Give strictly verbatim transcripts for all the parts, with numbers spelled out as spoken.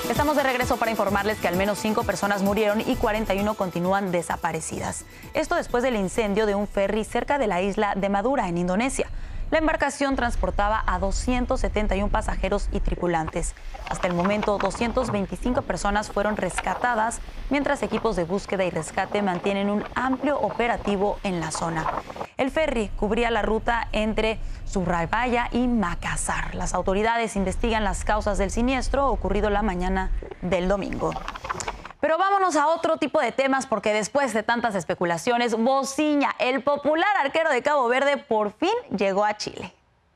Estamos de regreso para informarles que al menos cinco personas murieron y cuarenta y uno continúan desaparecidas. Esto después del incendio de un ferry cerca de la isla de Madura, en Indonesia. La embarcación transportaba a doscientos setenta y uno pasajeros y tripulantes. Hasta el momento, doscientas veinticinco personas fueron rescatadas, mientras equipos de búsqueda y rescate mantienen un amplio operativo en la zona. El ferry cubría la ruta entre Surabaya y Makassar. Las autoridades investigan las causas del siniestro ocurrido la mañana del domingo. Pero vámonos a otro tipo de temas, porque después de tantas especulaciones, Bociña, el popular arquero de Cabo Verde, por fin llegó a Chile.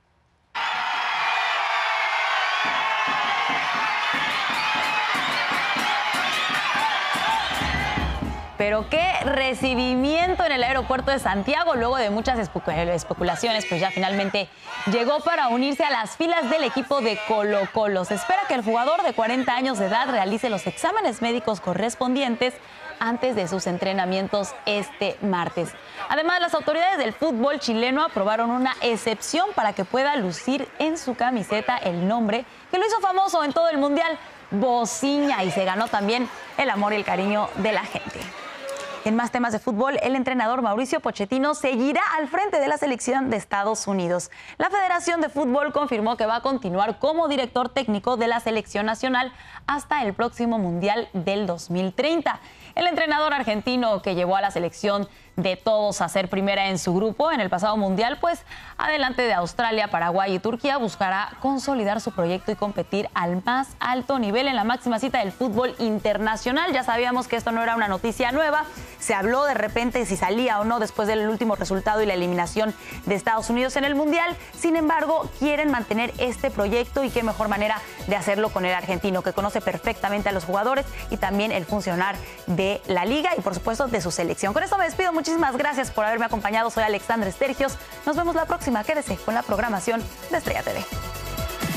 Pero qué recibimiento en el aeropuerto de Santiago. Luego de muchas especulaciones, pues ya finalmente llegó para unirse a las filas del equipo de Colo-Colo. Se espera que el jugador de cuarenta años de edad realice los exámenes médicos correspondientes antes de sus entrenamientos este martes. Además, las autoridades del fútbol chileno aprobaron una excepción para que pueda lucir en su camiseta el nombre que lo hizo famoso en todo el mundial, Bociña, y se ganó también el amor y el cariño de la gente. En más temas de fútbol, el entrenador Mauricio Pochettino seguirá al frente de la selección de Estados Unidos. La Federación de Fútbol confirmó que va a continuar como director técnico de la selección nacional hasta el próximo Mundial del dos mil treinta. El entrenador argentino, que llevó a la selección de todos a ser primera en su grupo en el pasado Mundial, pues adelante de Australia, Paraguay y Turquía, buscará consolidar su proyecto y competir al más alto nivel en la máxima cita del fútbol internacional. Ya sabíamos que esto no era una noticia nueva. Se habló de repente si salía o no después del último resultado y la eliminación de Estados Unidos en el Mundial. Sin embargo, quieren mantener este proyecto, y qué mejor manera de hacerlo con el argentino, que conoce perfectamente a los jugadores y también el funcionar de la liga y, por supuesto, de su selección. Con esto me despido. Muchísimas gracias por haberme acompañado. Soy Alexandra Estergios. Nos vemos la próxima. Quédese con la programación de Estrella T V.